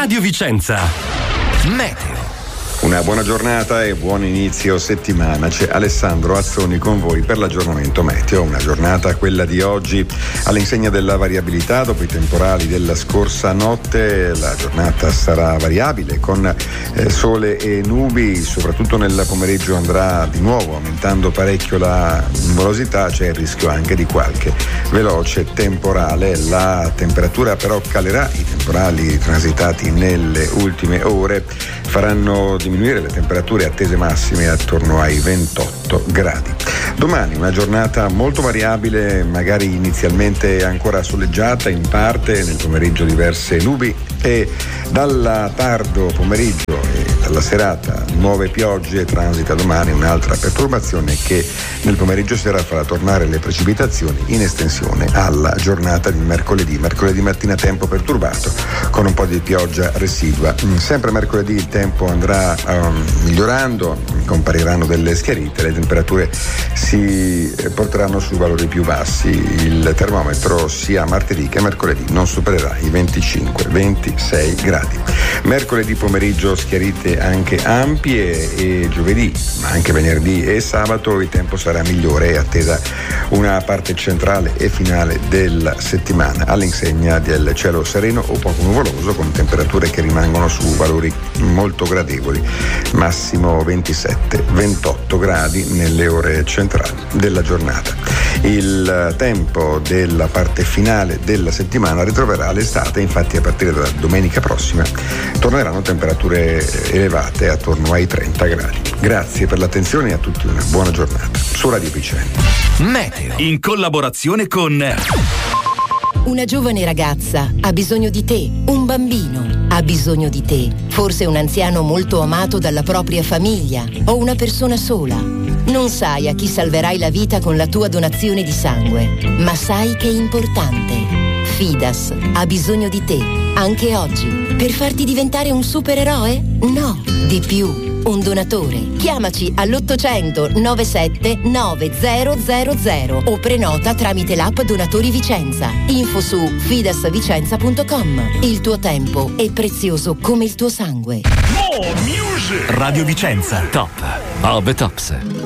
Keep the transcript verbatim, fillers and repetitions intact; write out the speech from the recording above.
Radio Vicenza. Meteo. Una buona giornata e buon inizio settimana. C'è Alessandro Azzoni con voi per l'aggiornamento meteo. Una giornata, quella di oggi, all'insegna della variabilità. Dopo i temporali della scorsa notte la giornata sarà variabile con eh, sole e nubi, soprattutto nel pomeriggio andrà di nuovo aumentando parecchio la nuvolosità, c'è il rischio anche di qualche veloce temporale. La temperatura però calerà, i temporali transitati nelle ultime ore faranno diminuire le temperature attese massime attorno ai ventotto gradi. Domani una giornata molto variabile, magari inizialmente ancora soleggiata, in parte nel pomeriggio diverse nubi e dal tardo pomeriggio e dalla serata nuove piogge. Transita domani un'altra perturbazione che nel pomeriggio sera farà tornare le precipitazioni in estensione alla giornata di mercoledì. Mercoledì mattina tempo perturbato con un po' di pioggia residua. Sempre mercoledì il tempo andrà um, migliorando, compariranno delle schiarite, le temperature si porteranno su valori più bassi. Il termometro sia martedì che mercoledì non supererà i venticinque ventisei gradi. Mercoledì pomeriggio schiarite anche ampie e giovedì, ma anche venerdì e sabato il tempo sarà migliore e attesa una parte centrale e finale della settimana all'insegna del cielo sereno o poco nuvoloso con temperature che rimangono su valori molto gradevoli, massimo ventisette ventotto gradi nelle ore centrali della giornata. Il tempo della parte finale della settimana ritroverà l'estate, infatti a partire da domenica prossima torneranno temperature elevate attorno ai trenta gradi. Grazie per l'attenzione e a tutti una buona giornata su Radio Vicenza. Meteo in collaborazione con una giovane ragazza ha bisogno di te, un bambino ha bisogno di te, forse un anziano molto amato dalla propria famiglia o una persona sola. Non sai a chi salverai la vita con la tua donazione di sangue, ma sai che è importante. Fidas ha bisogno di te, anche oggi, per farti diventare un supereroe? No, di più. Un donatore. Chiamaci all'ottocento novantasette novecento o prenota tramite l'app Donatori Vicenza. Info su fidasvicenza punto com. Il tuo tempo è prezioso come il tuo sangue. Radio Vicenza, top of the tops.